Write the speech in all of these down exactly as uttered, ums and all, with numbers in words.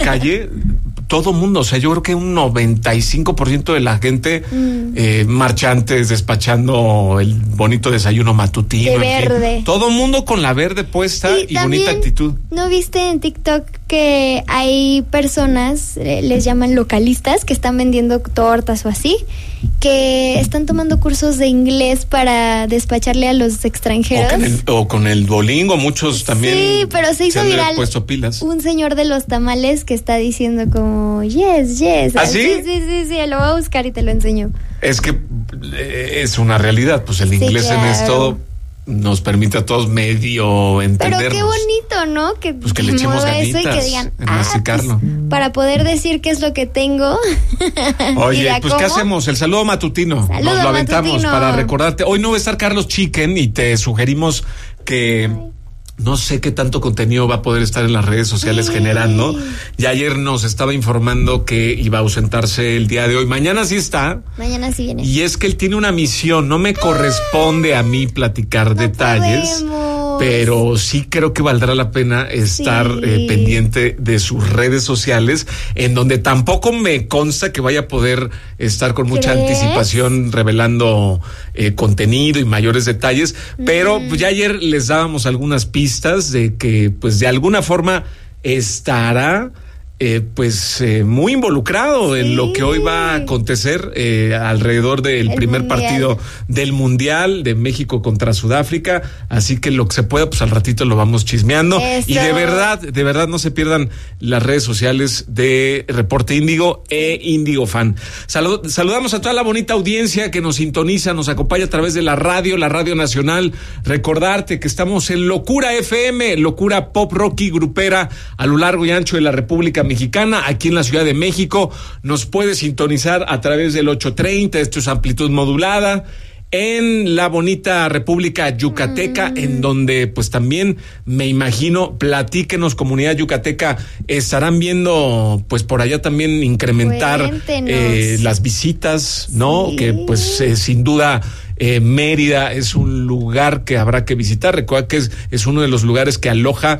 calle, todo mundo, o sea, yo creo que un noventa y cinco por ciento de la gente, mm. eh, marchantes, despachando el bonito desayuno matutino. De verde. Fin, todo mundo con la verde puesta y, y bonita actitud. ¿No viste en TikTok que hay personas, eh, les llaman localistas, que están vendiendo tortas o así, que están tomando cursos de inglés para despacharle a los extranjeros? O con el, o con el Duolingo, muchos también. Sí, pero se hizo se viral puesto pilas. Un señor de los tamales que está diciendo como yes, yes. ¿Ah, sí? Sí, sí, sí, sí, lo voy a buscar y te lo enseño. Es que eh, es una realidad, pues el inglés sí, claro. en esto nos permite a todos medio entendernos. Pero qué bonito, ¿no? Que, pues que le echemos ganitas eso y que digan, en ah, masticarlo. Pues, para poder decir qué es lo que tengo. Oye, pues ¿qué hacemos? El saludo matutino. Saludo Nos lo aventamos matutino. Para recordarte. Hoy no va a estar Carlos Chicken y te sugerimos que... Ay. No sé qué tanto contenido va a poder estar en las redes sociales sí. generando. Y ayer nos estaba informando que iba a ausentarse el día de hoy. Mañana sí está. Mañana sí viene. Y es que él tiene una misión. No me corresponde a mí platicar no detalles. Podemos. Pero sí creo que valdrá la pena estar sí. eh, pendiente de sus redes sociales, en donde tampoco me consta que vaya a poder estar con mucha ¿Crees? anticipación revelando eh, contenido y mayores detalles. Mm. Pero pues, ya ayer les dábamos algunas pistas de que pues de alguna forma estará Eh, pues eh, muy involucrado sí. en lo que hoy va a acontecer eh, alrededor del el primer mundial. partido del Mundial de México contra Sudáfrica, así que lo que se pueda, pues al ratito lo vamos chismeando. Eso. Y de verdad, de verdad no se pierdan las redes sociales de Reporte Índigo e Índigo Fan. Salud, saludamos a toda la bonita audiencia que nos sintoniza, nos acompaña a través de la radio, la Radio Nacional. Recordarte que estamos en Locura F M, Locura Pop Rock y Grupera a lo largo y ancho de la República Mexicana, aquí en la Ciudad de México. Nos puede sintonizar a través del ocho treinta, esto es amplitud modulada, en la bonita República Yucateca, mm. en donde pues también me imagino, platíquenos comunidad yucateca, estarán viendo pues por allá también incrementar eh, las visitas, ¿no? Sí. Que pues eh, sin duda Eh, Mérida es un lugar que habrá que visitar. Recuerda que es, es uno de los lugares que aloja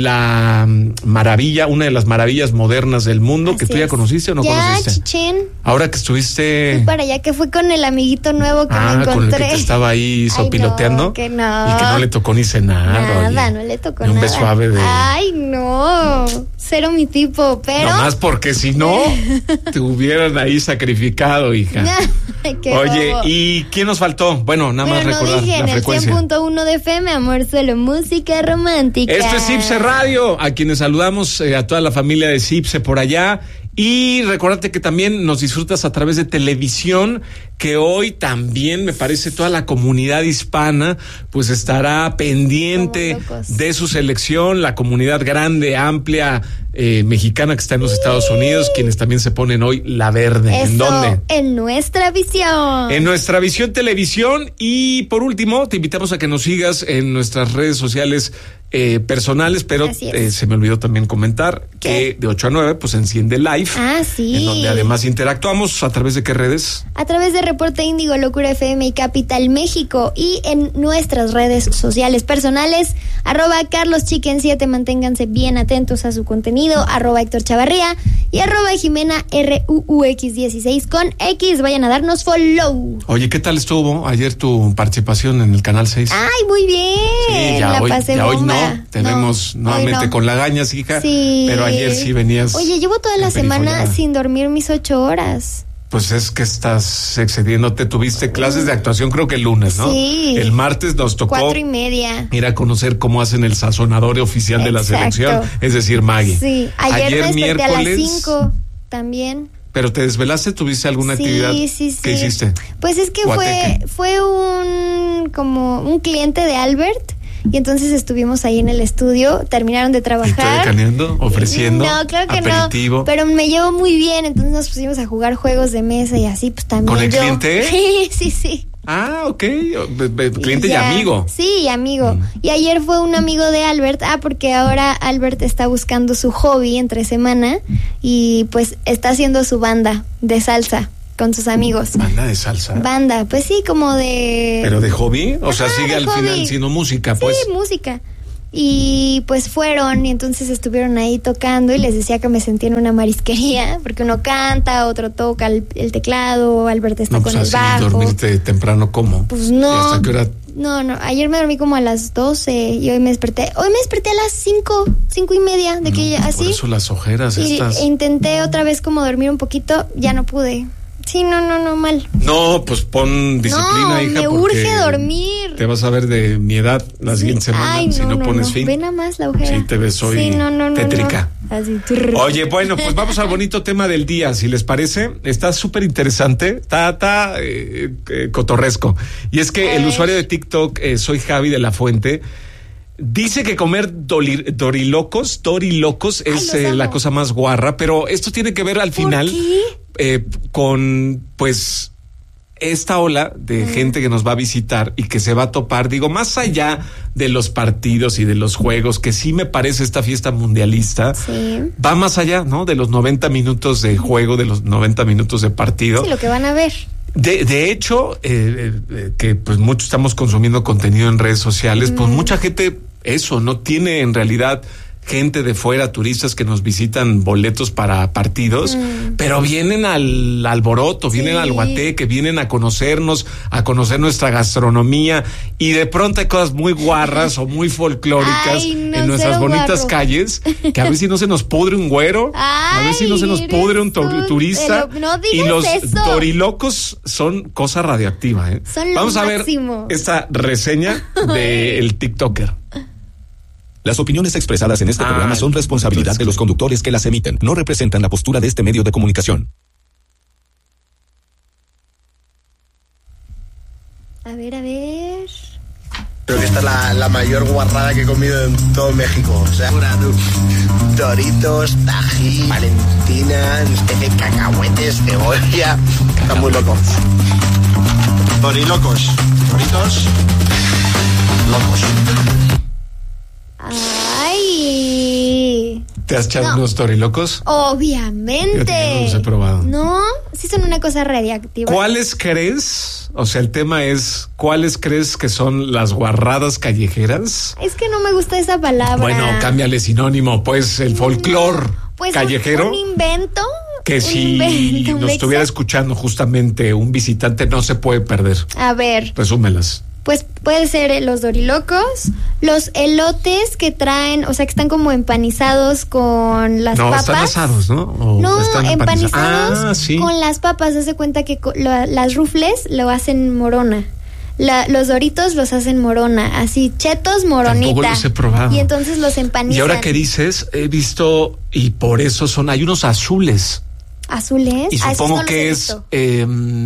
la maravilla, una de las maravillas modernas del mundo. Así que tú ya conociste o no ya, conociste. Chichén. Ahora que estuviste. Fui para allá, que fue con el amiguito nuevo que ah, me encontré. Con el que te estaba ahí sopiloteando. Ay, no, que no. Y que no le tocó ni cenar. Nada, oye. no le tocó ni un nada. beso suave de. Ay, no. Cero mi tipo, pero. Nomás porque si no, te hubieran ahí sacrificado, hija. Qué Oye, bobo. ¿y quién nos faltó? Bueno, nada más Pero no recordar dije, la en frecuencia. el cien punto uno de F M, amor, solo música romántica. Esto es Cipse Radio, a quienes saludamos, eh, a toda la familia de Cipse por allá. Y recordate que también nos disfrutas a través de televisión, que hoy también me parece toda la comunidad hispana pues estará pendiente de su selección, la comunidad grande, amplia, eh, mexicana que está en los sí. Estados Unidos, quienes también se ponen hoy la verde. Eso, ¿en dónde? En Nuestra Visión. En Nuestra Visión Televisión. Y por último, te invitamos a que nos sigas en nuestras redes sociales eh, personales, pero eh, se me olvidó también comentar ¿Qué? que de ocho a nueve pues enciende live. Ah, sí. En donde además interactuamos a través de qué redes? A través de Reporte Índigo, Locura F M y Capital México, y en nuestras redes sociales personales, arroba Carlos Chicken siete, manténganse bien atentos a su contenido, arroba Héctor Chavarría y arroba Jimena R U U X dieciséis con X, vayan a darnos follow. Oye, ¿qué tal estuvo ayer tu participación en el Canal seis? Ay, muy bien. Sí, ya la hoy, pasé ya bomba. hoy no, tenemos no, nuevamente no. con lagañas, hija, sí. pero ayer sí venías. Oye, llevo toda la semana sin dormir mis ocho horas. Pues es que estás excediéndote. Tuviste clases de actuación, creo que el lunes, ¿no? Sí. El martes nos tocó cuatro y media ir a conocer cómo hacen el sazonador oficial Exacto. de la selección, es decir, Maggie. Sí, ayer, ayer me desperté miércoles, a las cinco también. ¿Pero te desvelaste? ¿Tuviste alguna sí, actividad? Sí, sí, ¿Qué hiciste? Pues es que Guateque. fue fue un como un cliente de Albert. Y entonces estuvimos ahí en el estudio, terminaron de trabajar. ¿Y tú caneando, ofreciendo? No, claro que aperitivo. no, pero me llevo muy bien, entonces nos pusimos a jugar juegos de mesa y así, pues también ¿Con el yo. cliente? Sí, sí, sí. Ah, ok, cliente y, ya, y amigo. Sí, y amigo. Mm. Y ayer fue un amigo de Albert, ah, porque ahora Albert está buscando su hobby entre semana y pues está haciendo su banda de salsa con sus amigos. ¿Banda de salsa? Banda, pues sí, como de... ¿Pero de hobby? O sea, ah, sigue al hobby. final siendo música, pues. Sí, música. Y pues fueron y entonces estuvieron ahí tocando y les decía que me sentía en una marisquería, porque uno canta, otro toca el, el teclado, Alberto está no, con pues el así, bajo. ¿dormirte temprano cómo? Pues no. ¿Y hasta qué hora? No, no, ayer me dormí como a las doce y hoy me desperté, hoy me desperté a las cinco, cinco y media, de no, que ya, así. Por eso las ojeras y, estas. E intenté otra vez como dormir un poquito, ya no pude. Sí, no, no, no, mal. No, pues pon disciplina, no, hija. me urge dormir. Te vas a ver de mi edad la sí. siguiente semana, Ay, si no, no, no pones no. fin. Ve nada más la ojera. Sí, te ves hoy sí, no, no, no, tétrica. No. Así. Oye, bueno, pues vamos al bonito tema del día, si les parece. Está súper interesante, está, está eh, eh, cotorresco. Y es que a el ver. usuario de TikTok, eh, Soy Javi de la Fuente, dice que comer doli, dorilocos, dorilocos Ay, es eh, la cosa más guarra, pero esto tiene que ver al final eh, con, pues, esta ola de mm. gente que nos va a visitar y que se va a topar, digo, más allá de los partidos y de los juegos, que sí me parece esta fiesta mundialista, sí. va más allá, ¿no? De los noventa minutos de juego, de los noventa minutos de partido. Sí, lo que van a ver. De, de hecho, eh, eh, que pues muchos estamos consumiendo contenido en redes sociales, mm. pues mucha gente, eso, no tiene en realidad gente de fuera, turistas que nos visitan boletos para partidos, mm. pero vienen al alboroto, vienen sí. al guateque, vienen a conocernos, a conocer nuestra gastronomía, y de pronto hay cosas muy guarras o muy folclóricas Ay, no, en nuestras bonitas guarro. calles, que a ver si no se nos pudre un güero, Ay, a ver si no se nos pudre un tu- turista, pero no digas y los eso. dorilocos son cosa radioactiva, ¿eh? Son lo Vamos máximo. a ver esta reseña del TikToker. Las opiniones expresadas en este ah, programa son responsabilidad pues, de los conductores que las emiten. No representan la postura de este medio de comunicación. A ver, a ver. Creo que esta es la, la mayor guarrada que he comido en todo México. O sea, Doritos, Tajín, Valentina, especie de cacahuetes, cebolla. Está muy loco. Dorilocos. Doritos. Locos. Ay. ¿Te has echado No. unos dorilocos? Obviamente. Fíjate, no los he probado. No, sí son una cosa radiactiva. ¿Cuáles crees? O sea, el tema es, ¿cuáles crees que son las guarradas callejeras? Es que no me gusta esa palabra. Bueno, cámbiale sinónimo, pues el folclor No, pues callejero. Un, un invento. Que un si invento, un nos estuviera exa- escuchando justamente un visitante, no se puede perder. A ver, Resúmelas. pues puede ser eh, los dorilocos, los elotes que traen, o sea, que están como empanizados con las No, papas. están asados, ¿no? O No, están empanizados Ah, sí. con las papas. Haz de cuenta que co- lo- las rufles lo hacen morona. La, los doritos los hacen morona, así, chetos moronita. Tampoco los he probado. Y entonces los empanizan. Y ahora que dices, he visto, y por eso son, hay unos azules. ¿Azules? Y Ah, esos supongo no los que he es visto. eh,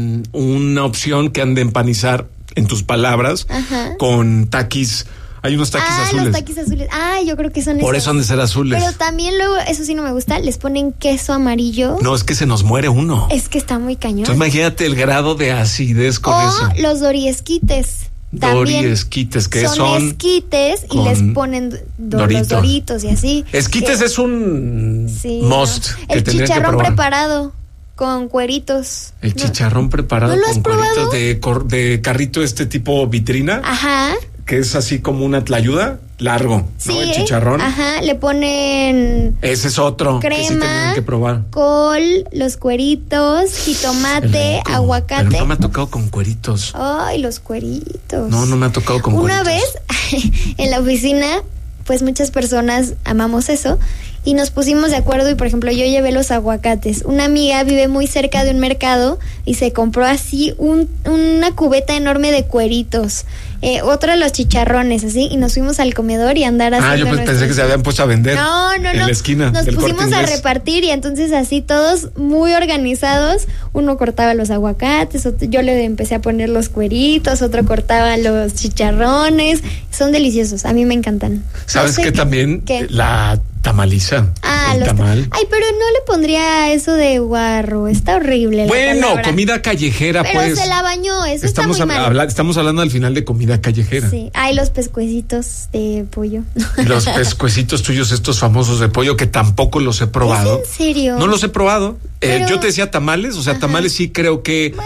una opción que han de empanizar, en tus palabras, Ajá. con taquis. Hay unos taquis ah, azules. los taquis azules. Ah, yo creo que son Por esos. eso han de ser azules. Pero también luego, eso sí no me gusta, les ponen queso amarillo. No, es que se nos muere uno. Es que está muy cañón. Entonces imagínate el grado de acidez con o eso. los doriesquites. También Doriesquites, que son, son esquites y con les ponen do- doritos. los doritos y así. Esquites Que- es un sí, must ¿no? que El tendrían que chicharrón probar. preparado con cueritos. El No. chicharrón preparado ¿No lo has con probado? cueritos de, cor- de carrito este tipo vitrina, Ajá. que es así como una tlayuda, largo, Sí. ¿no? El chicharrón. Ajá, le ponen Ese es otro que sí crema, tenían que probar. col, los cueritos, jitomate, Rico. aguacate. Pero no me ha tocado con cueritos. Ay, los cueritos. No, no me ha tocado con Una cueritos. vez en la oficina, pues muchas personas amamos eso y nos pusimos de acuerdo y por ejemplo yo llevé los aguacates. Una amiga vive muy cerca de un mercado y se compró así un, una cubeta enorme de cueritos. Eh, otra los chicharrones así y nos fuimos al comedor y andar haciendo Ah, yo pues nuestros- pensé que se habían puesto a vender. No, no, en no. la esquina Nos del Corte pusimos a Inglés. repartir y entonces así todos muy organizados. Uno cortaba los aguacates, otro- yo le empecé a poner los cueritos, otro cortaba los chicharrones. Son deliciosos, a mí me encantan. ¿Sabes No sé qué también? qué. La tamaliza. Ah, el los ta- tamal. Ay, pero no le pondría eso de guarro, está horrible. la Bueno, palabra. comida callejera, Pero pues. se la bañó, eso Estamos, está muy hab- mal. habla- estamos hablando al final de comida callejera. Sí, hay los pescuecitos de pollo. Los pescuecitos tuyos, estos famosos de pollo, que tampoco los he probado. ¿Es en serio? No los he probado. Eh, Pero- yo te decía tamales, o sea, Ajá. tamales sí creo que Bueno.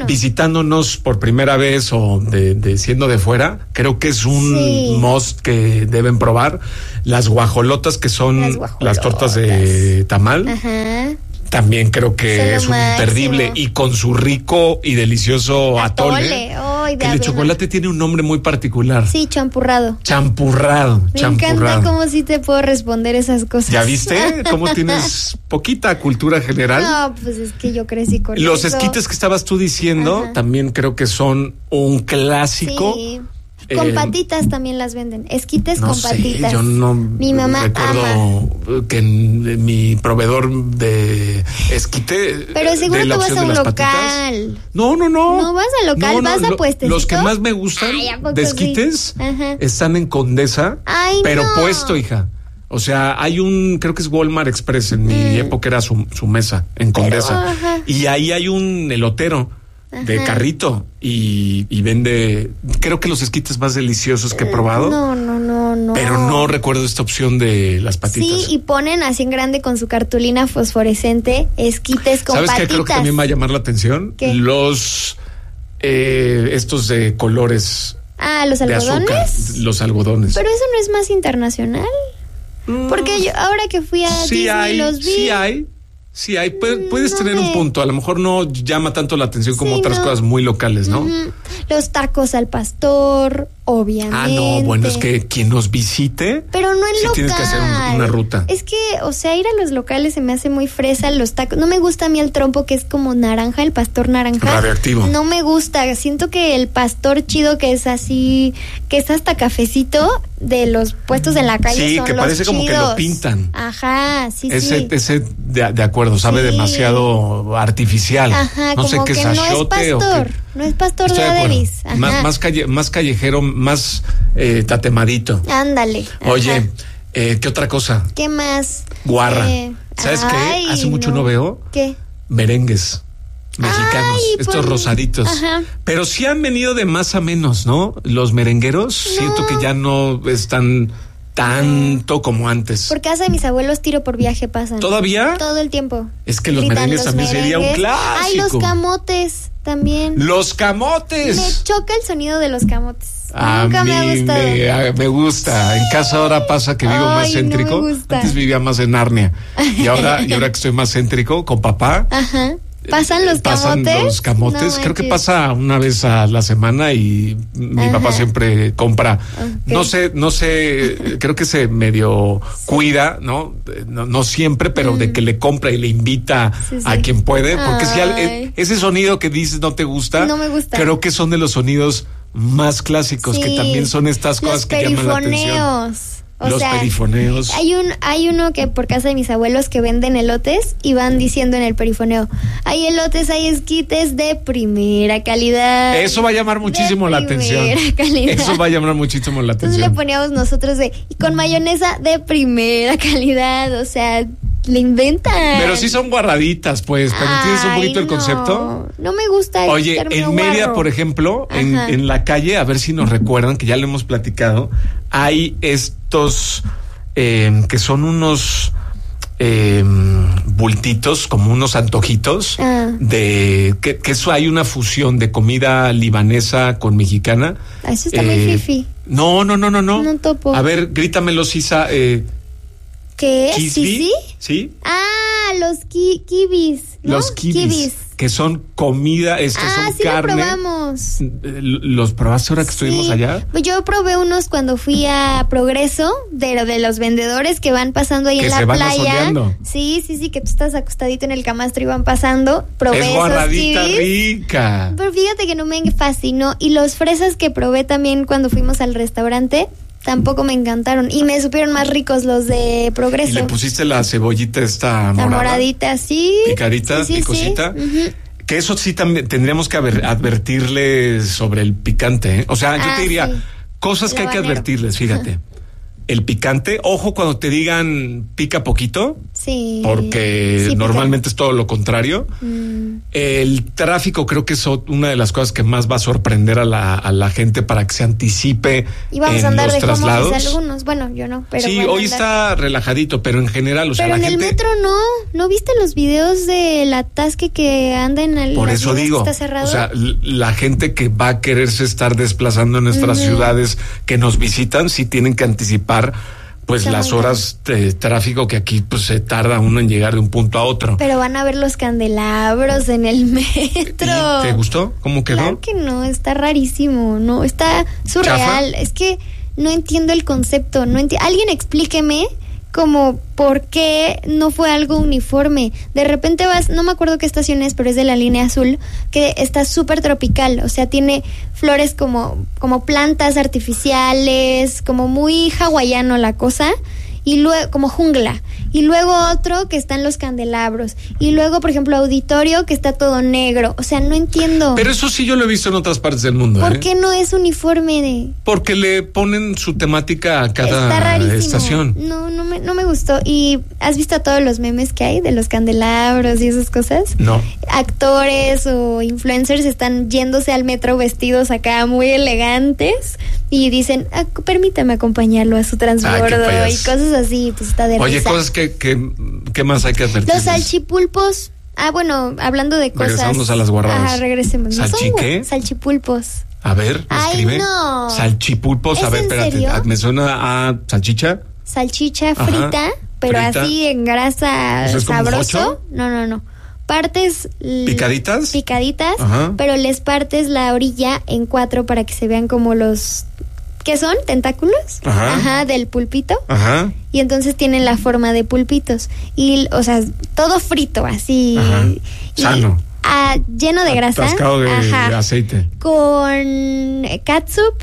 visitándonos por primera vez o de, de siendo de fuera, creo que es un Sí. must que deben probar. Las guajolotas, que son Las las, guajolotas. tortas de tamal, Ajá. también creo que Son lo es un máximo. imperdible, y con su rico y delicioso atole. Atole, ay, de que el de avena. chocolate tiene un nombre muy particular. Sí, champurrado. Champurrado, Me champurrado. encanta cómo sí te puedo responder esas cosas. ¿Ya viste cómo tienes poquita cultura general? No, pues es que yo crecí con Los eso. esquites que estabas tú diciendo Ajá. también creo que son un clásico. Sí. Con Eh, patitas también las venden. Esquites No con sé, patitas. yo no Mi mamá recuerdo ama. que en- mi proveedor de esquite. Pero seguro de la tú vas opción a de un las local. patitas. No, no, no. No vas al local, vas a lo- puestecito. Los que más me gustan Ay, ¿a poco de sí? esquites Ajá. están en Condesa, Ay, pero no. puesto, hija. O sea, hay un, creo que es Walmart Express, en mi Mm. época era su, su mesa en Condesa. ajá. Y ahí hay un elotero de Ajá. carrito y, y vende, creo que los esquites más deliciosos que he probado. No, no, no, no. Pero no recuerdo esta opción de las patitas. Sí, y ponen así en grande con su cartulina fosforescente esquites con ¿Sabes qué patitas. creo que también va a llamar la atención? ¿Qué? Los eh, estos de colores Ah, ¿los de azúcar, algodones? los algodones. Pero eso no es más internacional. Porque yo, ahora que fui a sí Disney hay, los vi. sí hay. Sí hay, Pu- puedes no tener me- un punto, a lo mejor no llama tanto la atención como Sí, otras no. cosas muy locales, ¿no? Ujú. Los tacos al pastor, obviamente. Ah, no, bueno, es que quien nos visite, Pero no en sí local. tienes que hacer un- una ruta. Es que, o sea, ir a los locales se me hace muy fresa, los tacos. No me gusta a mí el trompo que es como naranja, el pastor naranja. Radioactivo. No me gusta. Siento que el pastor chido que es así, que es hasta cafecito de los puestos en la calle. Sí, son que los parece como que lo chidos. pintan. Ajá, sí, ese, sí. ese de, de acuerdo, sabe Sí. demasiado artificial. Ajá, no como sé qué que es no es achiote o qué. pastor. No es pastor Estoy de de acuerdo. Adelis. Ajá. Más, más, calle, más callejero, más eh, tatemadito. Ándale. ajá. Oye, eh, ¿qué otra cosa? ¿Qué más? Guarra. Eh, ¿Sabes ay, qué? Hace mucho no veo ¿Qué? merengues mexicanos, Ay, estos por- rosaditos. Ajá. Pero sí han venido de más a menos, ¿no? Los merengueros, siento que ya no están tanto como antes. Por casa de mis abuelos tiro por viaje pasan. ¿Todavía? Todo el tiempo. Es que los Gritan merengues los también sería un merengues. Ay, los clásico. camotes también. Los camotes. Me choca el sonido de los camotes. A Nunca mí me ha gustado. me, a- me gusta. En casa ahora pasa que vivo Ay, más no me céntrico. gusta. Antes vivía más en Narnia. Y ahora, y ahora que estoy más céntrico con papá. Ajá. ¿Pasan los pasan camotes? los camotes. No Creo que manches. pasa una vez a la semana y mi Ajá. papá siempre compra. Ok. No sé, no sé, creo que se medio cuida, ¿no? No, no siempre, pero de que le compra y le invita Sí, sí. a quien puede. Porque si al- Ay. ese sonido que dices no te gusta, No me gusta. creo que son de los sonidos más clásicos, que Sí. también son estas cosas Los que llaman la atención. perifoneos. O Los sea, perifoneos. Hay un, hay uno que por casa de mis abuelos que venden elotes y van diciendo en el perifoneo, hay elotes, hay esquites de primera calidad. Eso va a llamar muchísimo De la atención. primera calidad. Eso va a llamar muchísimo la Entonces le atención. poníamos nosotros de, y con mayonesa de primera calidad, o sea, le inventan. Pero sí son guarraditas, pues, pero ¿entiendes un Ay, poquito el no. concepto? No me gusta el Oye, término en Mérida, guarro. por ejemplo, en, Ajá. en la calle, a ver si nos recuerdan, que ya lo hemos platicado, hay estos eh, que son unos eh, bultitos, como unos antojitos, Ah. de que, que eso hay una fusión de comida libanesa con mexicana. Ah, eso está muy Eh, fifi. No, no, no, no, no. No topo. A ver, grítamelo, Sisa. Eh, ¿Qué? Kisbi, ¿Sí, sí? ¿sí? Ah, los ki kibis, ¿no? Los kibis, que son comida, es que Ah, son sí carne. lo probamos. Eh, ¿Los probaste ahora que estuvimos Sí. allá? Pues yo probé unos cuando fui a Progreso, de, de los vendedores que van pasando ahí Que en se la van playa. asoleando. Sí, sí, sí, que tú estás acostadito en el camastro y van pasando. Probé Es esos guarradita kibis. rica. Pero fíjate que no me fascinó. Y los fresas que probé también cuando fuimos al restaurante, tampoco me encantaron. Y me supieron más ricos los de Y Progreso. le pusiste la cebollita esta La morada. moradita, sí. Picadita, Sí, sí, sí. picosita. Ujú. Que eso sí también tendríamos que adver- advertirles sobre el picante, ¿eh? O sea, yo Ah, te diría, sí. cosas que El hay que habanero. advertirles, fíjate. El picante, ojo cuando te digan pica poquito, Sí. Porque sí, normalmente es todo lo contrario. Mm. El tráfico creo que es una de las cosas que más va a sorprender a la, a la gente para que se anticipe y vamos en a andar los de traslados. home office algunos, bueno, yo no, pero sí, hoy está relajadito, pero en general, o sea, pero la en gente... el metro no, ¿no viste los videos del atasque que anda en el Por eso digo, está cerrado? O sea, la gente que va a quererse estar desplazando en nuestras uh-huh. ciudades que nos visitan, sí tienen que anticipar pues está las horas de tráfico que aquí pues se tarda uno en llegar de un punto a otro. Pero van a ver los candelabros en el metro. ¿Y te gustó? ¿Cómo quedó? Claro que no, está rarísimo, no, está surreal. ¿Chafa? Es que no entiendo el concepto, no enti- alguien explíqueme como por qué no fue algo uniforme. De repente vas, no me acuerdo qué estación es, pero es de la línea azul, que está súper tropical, o sea, tiene flores como, como plantas artificiales, como muy hawaiano la cosa, y luego como jungla, y luego otro que están los candelabros, y luego por ejemplo auditorio que está todo negro, o sea, no entiendo. Pero eso sí yo lo he visto en otras partes del mundo. ¿Por ¿eh? qué no es uniforme de? Porque le ponen su temática a cada está rarísimo. estación. No, no me, no me gustó. ¿Y has visto todos los memes que hay de los candelabros y esas cosas? No. Actores o influencers están yéndose al metro vestidos acá muy elegantes y dicen, ah, permítame acompañarlo a su transbordo y cosas así, pues está de Oye, risa. cosas que, que, que más hay que advertir. Los salchipulpos. Ah, bueno, hablando de cosas. Regresamos a las guardadas. Ah, regresemos. ¿Salchi ¿No qué? Salchipulpos. A ver, escribe. Ay, no. Salchipulpos, a ver, espérate. ¿Serio? ¿Me suena a salchicha? Salchicha frita, Ajá, pero frita. Así en grasa ¿Eso es sabroso. Como no, no, no. Partes picaditas, picaditas, Ajá. pero les partes la orilla en cuatro para que se vean como los ¿qué son? ¿Tentáculos? Ajá. Ajá, del pulpito. Ajá. Y entonces tienen la forma de pulpitos. Y, o sea, todo frito, así. Ajá. Sano. Y, ah, lleno de grasa. Atascado de, Ajá. de aceite. Con catsup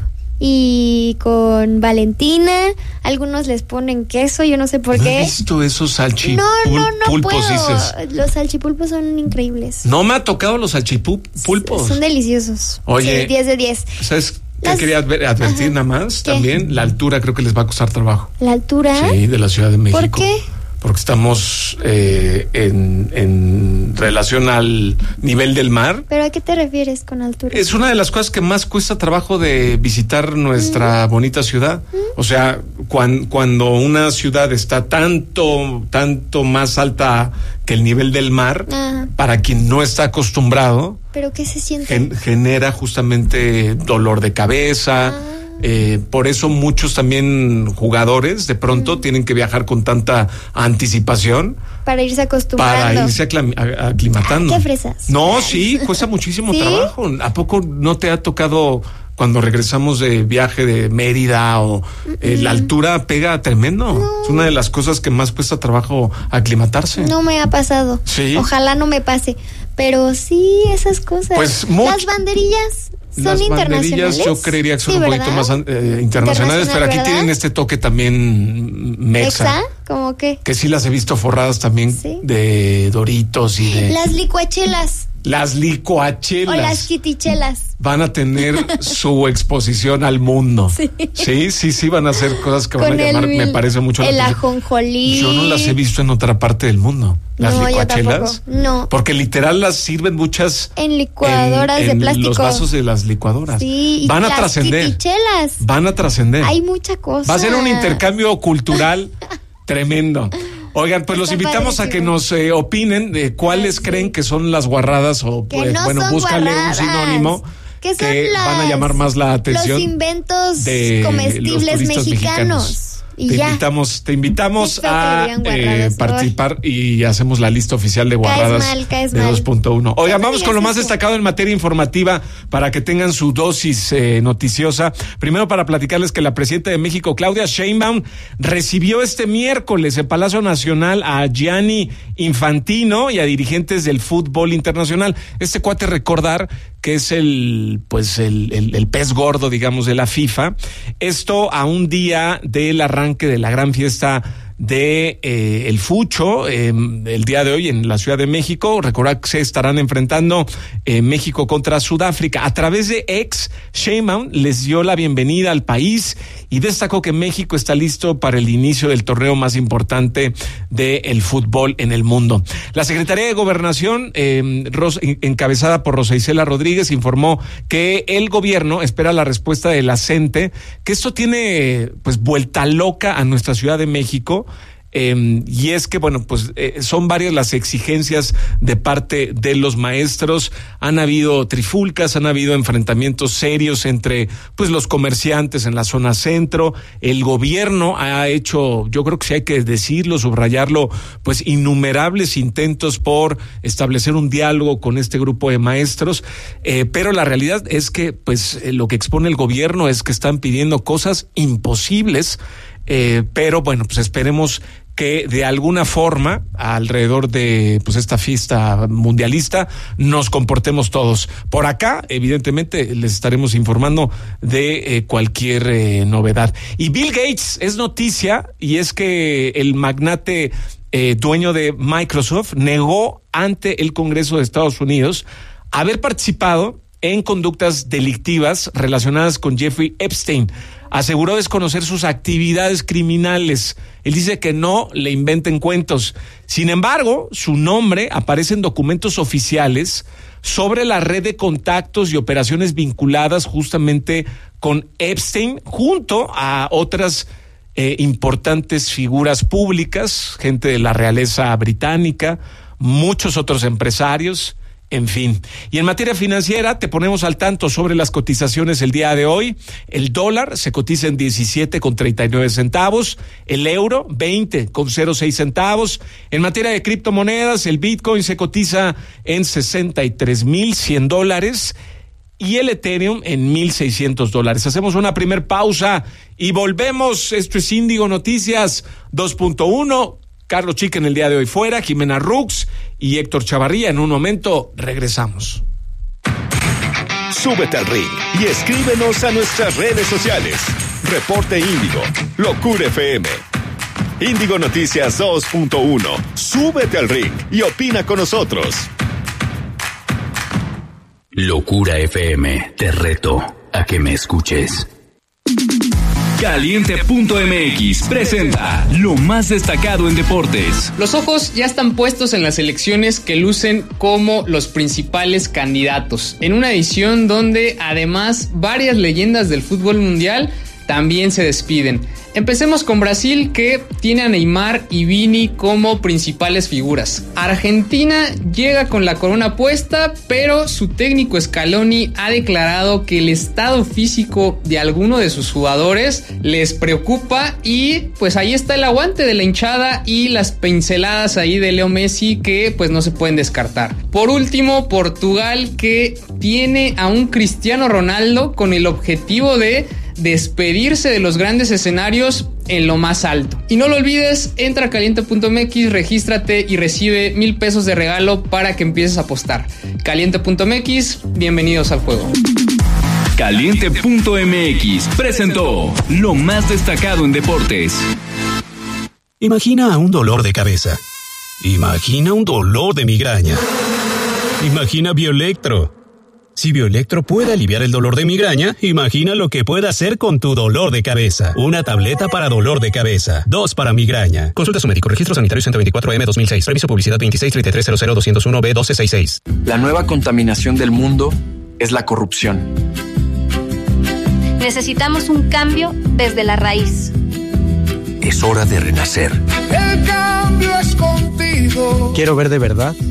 y con Valentina. Algunos les ponen queso, yo no sé por ¿No qué. ¿Has visto esos salchipulpos? No, no, no pulpos, puedo. Dices? Los salchipulpos son increíbles. No me ha tocado los salchipulpos. Son deliciosos. Oye. Sí, diez de diez. ¿Sabes qué Las... quería adver- advertir Ajá. nada más? ¿Qué? También la altura creo que les va a costar trabajo. ¿La altura? Sí, de la Ciudad de México. ¿Por qué? Porque estamos eh, en, en relación al nivel del mar. ¿Pero a qué te refieres con altura? Es una de las cosas que más cuesta trabajo de visitar nuestra mm. bonita ciudad. Mm. O sea, cuan, cuando una ciudad está tanto, tanto más alta que el nivel del mar, Ajá. para quien no está acostumbrado, ¿pero qué se siente? Gen, genera justamente dolor de cabeza. Ah. Eh, por eso muchos también jugadores de pronto mm. tienen que viajar con tanta anticipación para irse acostumbrando, para irse aclim- a- aclimatando. Ah, ¿qué fresas? No, sí, cuesta muchísimo ¿Sí? trabajo. ¿A poco no te ha tocado cuando regresamos de viaje de Mérida o eh, mm. la altura pega tremendo? No. Es una de las cosas que más cuesta trabajo aclimatarse. No me ha pasado. Sí. Ojalá no me pase, pero sí esas cosas. Pues much- las banderillas. ¿Son Las internacionales? banderillas yo creería que son sí, un ¿verdad? poquito más eh, internacionales, pero aquí ¿verdad? tienen este toque también mexa. ¿Mexa? ¿Cómo qué? Que sí las he visto forradas también ¿Sí? de Doritos y de... Las licuachelas. Las licuachelas. O las quitichelas. Van a tener su exposición al mundo. Sí. Sí, sí, sí, van a hacer cosas que van Con a llamar, el, me parece mucho el la atención. ajonjolí. Yo no las he visto en otra parte del mundo. Las no, licuachelas. Yo no. Porque literal las sirven muchas en licuadoras en, de en plástico. los vasos de las licuadoras. Sí, van y a las trascender. Quitichelas. Van a trascender. Hay mucha cosa. Va a ser un intercambio cultural tremendo. Oigan, pues Está los invitamos padrísimo. a que nos eh, opinen de cuáles sí. creen que son las guarradas o que pues no bueno, búscale guarradas. un sinónimo que, que las, van a llamar más la atención. Los inventos de comestibles los mexicanos. mexicanos. Y te ya. invitamos, te invitamos a eh, participar y hacemos la lista oficial de guardadas caes mal, caes de mal. dos punto uno. Oigan, no vamos con lo más eso. destacado en materia informativa para que tengan su dosis eh, noticiosa. Primero, para platicarles que la presidenta de México, Claudia Sheinbaum, recibió este miércoles en Palacio Nacional a Gianni Infantino y a dirigentes del fútbol internacional. Este cuate, recordar que es el pues el, el, el pez gordo, digamos, de la FIFA. Esto a un día del arranque de la gran fiesta de eh, el Fucho eh, el día de hoy en la Ciudad de México. Recordad que se estarán enfrentando eh, México contra Sudáfrica. A través de X, Sheinbaum les dio la bienvenida al país y destacó que México está listo para el inicio del torneo más importante del fútbol en el mundo. La Secretaría de Gobernación, eh, Ros, encabezada por Rosa Isela Rodríguez, informó que el gobierno espera la respuesta de la C E N T E, que esto tiene pues vuelta loca a nuestra Ciudad de México. Eh, y es que, bueno, pues eh, son varias las exigencias de parte de los maestros. Han habido trifulcas, han habido enfrentamientos serios entre pues los comerciantes en la zona centro. El gobierno ha hecho, yo creo que sí hay que decirlo, subrayarlo, pues innumerables intentos por establecer un diálogo con este grupo de maestros, eh, pero la realidad es que pues eh, lo que expone el gobierno es que están pidiendo cosas imposibles. Eh, pero bueno, pues esperemos que de alguna forma alrededor de pues esta fiesta mundialista nos comportemos todos. Por acá, evidentemente, les estaremos informando de eh, cualquier eh, novedad. Y Bill Gates es noticia, y es que el magnate eh, dueño de Microsoft negó ante el Congreso de Estados Unidos haber participado en conductas delictivas relacionadas con Jeffrey Epstein. Aseguró desconocer sus actividades criminales. Él dice que no le inventen cuentos. Sin embargo, su nombre aparece en documentos oficiales sobre la red de contactos y operaciones vinculadas justamente con Epstein, junto a otras eh, importantes figuras públicas, gente de la realeza británica, muchos otros empresarios. En fin, y en materia financiera te ponemos al tanto sobre las cotizaciones el día de hoy. El dólar se cotiza en diecisiete con treinta y nueve centavos, el euro veinte con cero seis centavos. En materia de criptomonedas, el Bitcoin se cotiza en sesenta y tres mil cien dólares y el Ethereum en mil seiscientos dólares. Hacemos una primer pausa y volvemos. Esto es Índigo Noticias dos punto uno. Carlos Chicken el día de hoy fuera, Jimena Rux y Héctor Chavarría. En un momento regresamos. Súbete al ring y escríbenos a nuestras redes sociales. Reporte Índigo, Locura F M. Índigo Noticias dos punto uno. Súbete al ring y opina con nosotros. Locura F M, te reto a que me escuches. Caliente punto M X presenta lo más destacado en deportes. Los ojos ya están puestos en las elecciones que lucen como los principales candidatos, en una edición donde además varias leyendas del fútbol mundial también se despiden. Empecemos con Brasil, que tiene a Neymar y Vini como principales figuras. Argentina llega con la corona puesta, pero su técnico Scaloni ha declarado que el estado físico de alguno de sus jugadores les preocupa, y pues ahí está el aguante de la hinchada y las pinceladas ahí de Leo Messi que pues no se pueden descartar. Por último, Portugal, que tiene a un Cristiano Ronaldo con el objetivo de despedirse de los grandes escenarios en lo más alto. Y no lo olvides, entra a caliente punto M X, regístrate y recibe mil pesos de regalo para que empieces a apostar. caliente punto M X, bienvenidos al juego. Caliente punto M X presentó lo más destacado en deportes. Imagina un dolor de cabeza. Imagina un dolor de migraña. Imagina Bioelectro. Si Bioelectro puede aliviar el dolor de migraña, imagina lo que puede hacer con tu dolor de cabeza. Una tableta para dolor de cabeza, dos para migraña. Consulta a su médico. Registro sanitario ciento veinticuatro M dos mil seis. Reviso publicidad veintiséis treinta y tres cero cero doscientos uno B doce sesenta y seis. La nueva contaminación del mundo es la corrupción. Necesitamos un cambio desde la raíz. Es hora de renacer. El cambio es contigo. Quiero ver de verdad